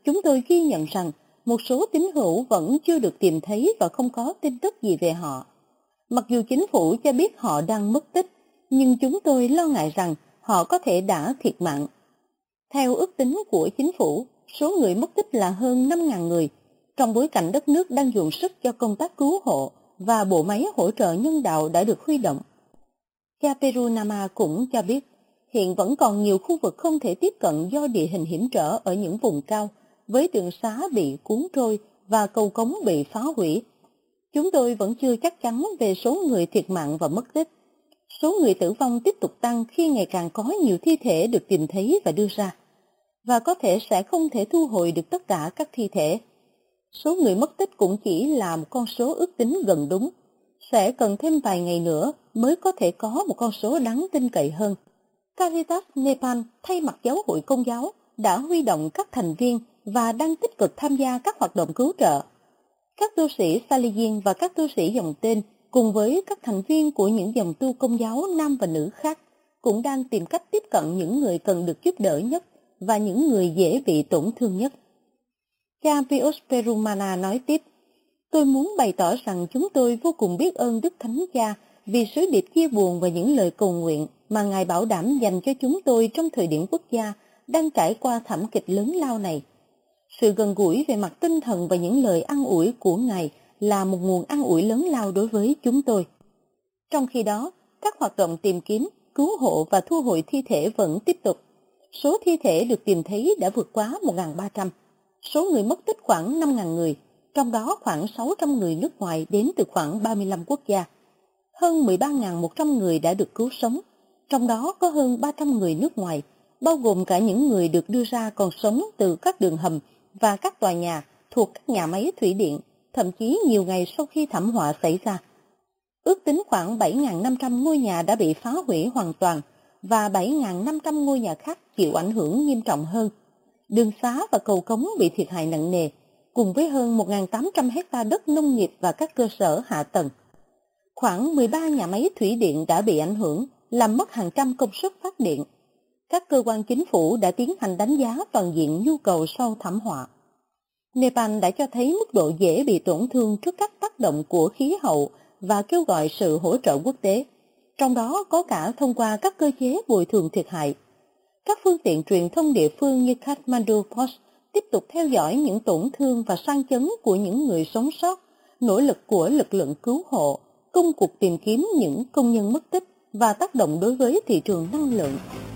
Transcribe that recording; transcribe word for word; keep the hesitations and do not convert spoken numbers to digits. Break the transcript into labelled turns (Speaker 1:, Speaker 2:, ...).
Speaker 1: chúng tôi ghi nhận rằng một số tín hữu vẫn chưa được tìm thấy và không có tin tức gì về họ. Mặc dù chính phủ cho biết họ đang mất tích, nhưng chúng tôi lo ngại rằng họ có thể đã thiệt mạng. Theo ước tính của chính phủ, số người mất tích là hơn năm nghìn người, trong bối cảnh đất nước đang dồn sức cho công tác cứu hộ và bộ máy hỗ trợ nhân đạo đã được huy động. Capirunama cũng cho biết, hiện vẫn còn nhiều khu vực không thể tiếp cận do địa hình hiểm trở ở những vùng cao, với đường xá bị cuốn trôi và cầu cống bị phá hủy. Chúng tôi vẫn chưa chắc chắn về số người thiệt mạng và mất tích. Số người tử vong tiếp tục tăng khi ngày càng có nhiều thi thể được tìm thấy và đưa ra, và có thể sẽ không thể thu hồi được tất cả các thi thể. Số người mất tích cũng chỉ là một con số ước tính gần đúng. Sẽ cần thêm vài ngày nữa mới có thể có một con số đáng tin cậy hơn. Caritas Nepal thay mặt giáo hội Công giáo đã huy động các thành viên và đang tích cực tham gia các hoạt động cứu trợ. Các tu sĩ Salesian và các tu sĩ dòng tên cùng với các thành viên của những dòng tu Công giáo nam và nữ khác cũng đang tìm cách tiếp cận những người cần được giúp đỡ nhất và những người dễ bị tổn thương nhất. Cha Pius Perumana nói tiếp, tôi muốn bày tỏ rằng chúng tôi vô cùng biết ơn Đức Thánh Cha vì sứ điệp chia buồn và những lời cầu nguyện mà Ngài bảo đảm dành cho chúng tôi trong thời điểm quốc gia đang trải qua thảm kịch lớn lao này. Sự gần gũi về mặt tinh thần và những lời an ủi của Ngài là một nguồn an ủi lớn lao đối với chúng tôi. Trong khi đó, các hoạt động tìm kiếm, cứu hộ và thu hồi thi thể vẫn tiếp tục. Số thi thể được tìm thấy đã vượt quá một nghìn ba trăm. Số người mất tích khoảng năm nghìn người, trong đó khoảng sáu trăm người nước ngoài đến từ khoảng ba mươi lăm quốc gia. Hơn mười ba nghìn một trăm người đã được cứu sống, trong đó có hơn ba trăm người nước ngoài, bao gồm cả những người được đưa ra còn sống từ các đường hầm và các tòa nhà thuộc các nhà máy thủy điện, thậm chí nhiều ngày sau khi thảm họa xảy ra. Ước tính khoảng bảy nghìn năm trăm ngôi nhà đã bị phá hủy hoàn toàn và bảy nghìn năm trăm ngôi nhà khác chịu ảnh hưởng nghiêm trọng hơn. Đường xá và cầu cống bị thiệt hại nặng nề, cùng với hơn một nghìn tám trăm hecta đất nông nghiệp và các cơ sở hạ tầng. Khoảng mười ba nhà máy thủy điện đã bị ảnh hưởng, làm mất hàng trăm công suất phát điện. Các cơ quan chính phủ đã tiến hành đánh giá toàn diện nhu cầu sau thảm họa. Nepal đã cho thấy mức độ dễ bị tổn thương trước các tác động của khí hậu và kêu gọi sự hỗ trợ quốc tế, trong đó có cả thông qua các cơ chế bồi thường thiệt hại. Các phương tiện truyền thông địa phương như Kathmandu Post tiếp tục theo dõi những tổn thương và sang chấn của những người sống sót, nỗ lực của lực lượng cứu hộ, công cuộc tìm kiếm những công nhân mất tích và tác động đối với thị trường năng lượng.